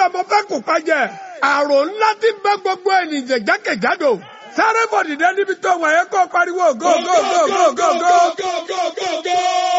ọmọ fẹ́ kó pàjẹ́. Àrùn ńlá ti bẹ́ gbogbo ènìyàn jákèjádò. Sáré bọ̀ dìde níbi tó wà yẹ kó pariwo go go go go go go.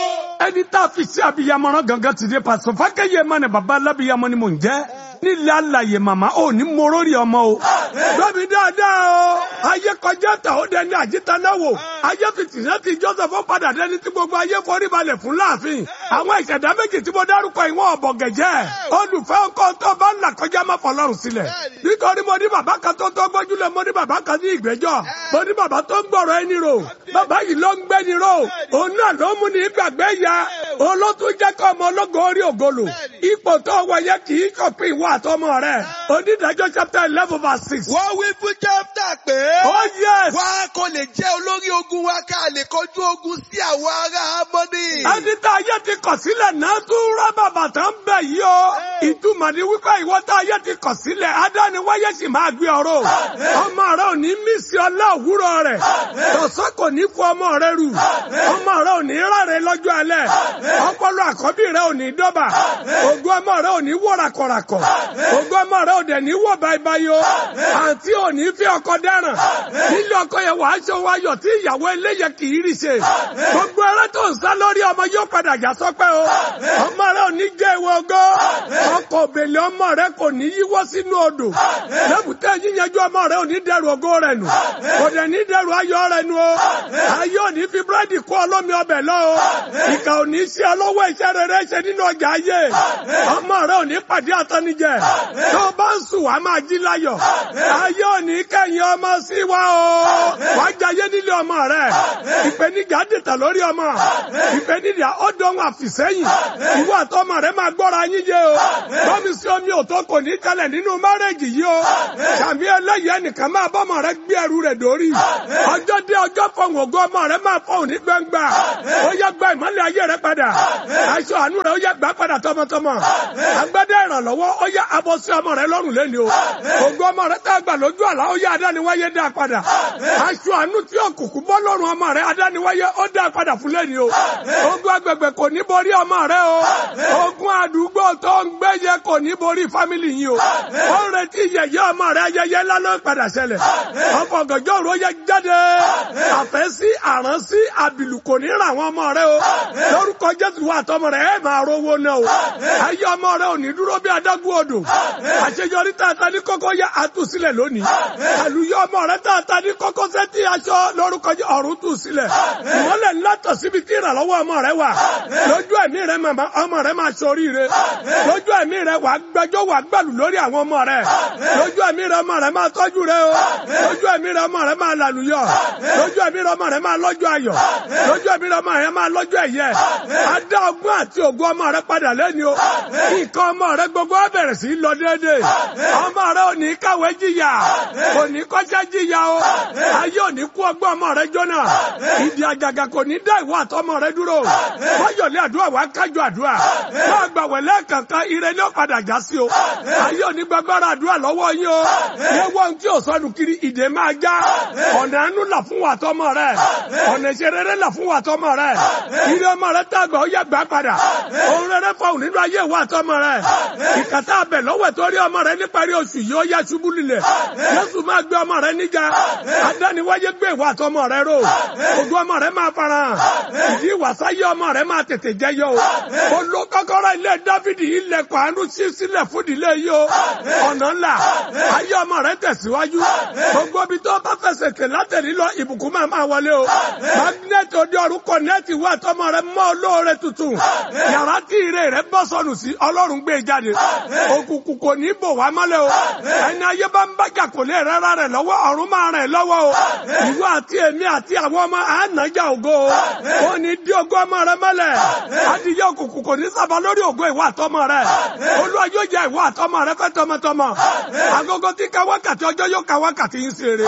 Ẹni tá a fi sí abiyamọ̀ràn gangan ti dé pàṣẹ fákẹ́yẹ mọ́ ni bàbá alábiyamọ ni mò ń jẹ́. Nílẹ̀ alàyè màmá ò ní morórì ọmọ o. Gbọ́mi dáadáa o. Ayé kọjá ta ó dẹni àjíta náà wò. Ayé fìtìlẹ́ ti Joseph padà dẹni tí gbogbo ayé forí balẹ̀ fún láàfin. Àwọn ìṣẹ̀dá méjì tí mo dárúkọ ìwọ̀n ọ̀bọ̀ gẹ̀jẹ́. Olùfẹ́ ọkọ tó bá ń là kọjá má fọlọ́run sílẹ̀. Nítorí mo ní bàbá kan tó gbójúlẹ̀, mo ní bàbá kan ní ìgbẹ́jọ́. Mo ní bàbá tó ń gbọ̀rọ̀ ẹni rò. Bàbá yìí ló ń gbẹ́ni rò. Òun náà ló mú ní gbàgbé ya. Olótú jẹ́ kọ́ ọmọ ológo orí ògolo. Ipò tó wọ yẹ kì í kọ̀pin ìwà àtọmọ rẹ̀. Onídàájọ́ chapter 11:6. Wọ́n wí fún Jẹ́fítà pé. Oh yes. Wá kò lè jẹ́ olórí ogun wa ká lè kojú ogun sí àwọn ará Ámọ́nì. Ẹni tá ayé ti kọ̀ sílẹ̀ náà tún rá bàbà tán bẹ̀ yìí o. Ìtumọ̀ ni wípé ìwọ tá ayé ti kọ̀ sílẹ̀, adániwáyé sì máa gbé ọ̀rọ̀. Ọmọ rẹ ò ní mísí ọlá òwúrọ̀ rẹ̀. Tọ̀sán kò ní fún ọmọ rẹ rù. Ọmọ rẹ ò ní ráre lọ́jọ́ alẹ́. Ọpọlọ àkọ́bí rẹ ò ní dọ́bà. Ògo ọmọ rẹ ò ní wọ̀ ràkọ̀ràkọ̀. Ògo ọmọ rẹ ò dẹ̀ ní wọ̀ báibái o. Àǹtí ò ní fi ọkọ dáràn. Nílé ọkọ yẹn wàá ṣe wáyọ̀ tí ìyàwó eléyẹ kì í rí ṣe. Gbogbo ẹrẹ́ tó ń sá lórí ọmọ yóò padà já sọ́pẹ́ o. Ọmọ rẹ ò ní jẹ́ ìwọ ògo. Ọkọ̀ òbèlè ọmọ rẹ kò ní yíwọ́ sínú odò. Lẹ́bùtẹ́ yíyanjú ọmọ rẹ ò ní dẹrù ògo rẹ̀ nù. Kò dẹ̀ ní dẹrù ayọ̀ rẹ̀ nù o. Ayé ò ní fi búrẹ́dì kó ọlọ́mi ọbẹ̀ lọ o. Ìkà ò ní ṣe ọlọ́wọ́ iṣẹ́ rere ṣe nínú ọjà ayé. Ọmọ rẹ ò ní pàdé àtọ́nijẹ. Tó bá ń sùn wàá máa jí láyọ̀. Ayé ò ní kẹ́yìn ọmọ sí wa o. Wàá jayé nílé ọmọ rẹ. Ìpèníjà dìtà lórí ọmọ. Ìpèníjà ó dán àfìsẹ́yìn. Ìwọ àtọmọ rẹ máa gbọ́ra yín yé o. Bọ́mi sí omi òtó kò ní tẹ́lẹ̀ nínú márẹ́jì yìí o. Sàmì ẹlẹ́yìí ẹnìkan máa bọ́mọ rẹ gbé ẹrù rẹ̀ dórí. Ọjọ́ dé ọjọ́ fọ̀hún ògo ọmọ rẹ máa fọ̀hún ní gbangba. Ó yẹ gba ìmọ́lẹ̀ ayé rẹ padà. Aṣọ àánú rẹ ó yẹ gbà padà tọmọtọmọ. Agbádá ìrànlọ́wọ́ ó yẹ abọ́ sí ọmọ rẹ lọ́rùn lẹ́ni o. Ògo ọmọ rẹ tá a gbà lójú àlá ó yẹ adániwáyé dá padà. Aṣọ àánú tí òkùnkùn bọ́ lọ́rùn ọmọ rẹ adániwáyé ó dá padà fún lẹ́ni o. Ogun agbègbè kò ní borí ọmọ rẹ o. Ogun àdúgbò tó ń gbé yẹ kò ní borí fámìlì yìí o. Ó ń retí yẹ̀yẹ́ ọmọ rẹ ayẹyẹ ńlá ló padà ṣẹlẹ̀. Ọkọ̀ gànjọ́ òru ó yẹ jáde. Àfẹ́ sí àrán sí àbìlù kò ní ràn àwọn ọmọ rẹ o. Lórúkọ Jésù wà tọmọ rẹ ẹ máa rówó náà o. Ayé ọmọ rẹ ò ní dúró bí adágún odò. Àṣeyọrí tààtà ní kókó yẹ àtúnṣílẹ̀ lónìí. Àlùyọ ọmọ rẹ tààtà ní kókó sẹ́tì aṣọ lórúkọ ọ̀run tù sílẹ̀. Ìmọ́lẹ̀ ńlá tọ̀ síbi tí ìrànlọ́wọ́ ọmọ rẹ wà. Lójú ẹ̀mí rẹ màmá ọmọ rẹ máa ṣoríire. Lójú ẹ̀mí rẹ wà gbẹjọ́ wà gbàlù lórí àwọn ọmọ rẹ. Lójú ẹ̀mí rẹ ọmọ rẹ máa tọ́jú rẹ o. Lójú ẹ̀mí rẹ ọmọ rẹ máa làlùyọ. Lójú ẹ̀mí rẹ ọmọ rẹ máa lọ́jọ́ ayọ̀. Lójú ẹ̀mí rẹ ọmọ rẹ máa lọ́jọ́ ẹ̀yẹ. Adá ọgbọ́n àti ògo ọmọ rẹ padà lẹ́ni o. Nǹkan ọmọ rẹ gbogbo á bẹ̀rẹ̀ sí lọ déédéé. Ọmọ rẹ ò ní kàwé jìyà. Kò ní kọ́ṣẹ́ jìyà o. Ayé ò ní kú ọgbọ́n ọmọ rẹ jóná. Ìdí àjàgà kò ní dá ìwọ àtọmọ rẹ dúró. Wáyọ̀lé àdúrà wá kájọ àdúrà. Máa gbàwẹ̀ lẹ́ẹ̀kankan ire ní ọ̀padà já sí o. Ayé ò ní gbàgbára àdúrà lọ́wọ́ yín o. Yẹ́wọ́n tí ò sọnù kiri ìdè máa já. Ọ̀nà àánú là fún wa tọmọ rẹ. Ọ̀nà ìṣerere là fún wa tọmọ rẹ. Ire ọmọ rẹ tàgbà ó yẹ gbà padà. Òun rere fọhùn nínú ayé wa tọmọ rẹ. Ìkàtà abẹ lọ́wọ́ torí ọmọ rẹ níparí oṣù yìí ó yá ṣubú lílẹ̀. Jésù máa gbé ọmọ rẹ níjà. Adániwáyé gbé ìwà tọmọ rẹ ró. Ògo ọmọ rẹ máa farahàn. Ìdí ìwàsáyé ọmọ rẹ máa tètè jẹyọ o. Olókọ́kọ́rọ́ ilé Dáfídì ilẹ̀kùn àánú ṣí sílẹ̀ fún ìdílé yìí o. Ọ̀nà ńlá. Ayé ọmọ rẹ tẹ̀síwájú. Gbogbo ibi tó bá fẹsẹ̀ tẹ̀ látẹ̀lí lọ ìbùkún máa wọlé o. Mágínẹ́tì òde ọ̀run kọ̀nẹ́ẹ̀tì wà tọmọ rẹ mọ́ olóore tuntun. Yàrá tí ire rẹ bọ́ sọnù sí Ọlọ́run gbé jáde. Òkùnkùn kò ní bò wá mọ́lẹ̀ o. Ẹni ayé bá ń bájà kò lè rẹ́ra rẹ̀ lọ́wọ́ ọ̀run máa rẹ̀ lọ́wọ́ o. Ìwọ àti èmi àti àwọn ọmọ ànájà ògo o. Ó ní dí ògo ọmọ rẹ mọ́lẹ̀. Adìyẹ òkùnkùn kò ní sábà lórí ògo ìwọ àtọmọ rẹ. Olúwa yóò jẹ ìwọ àtọmọ rẹ fẹ́ tọmọtọmọ. Agogo tí ka wákàtí ọjọ́ yóò ka wákàtí yín sí rere.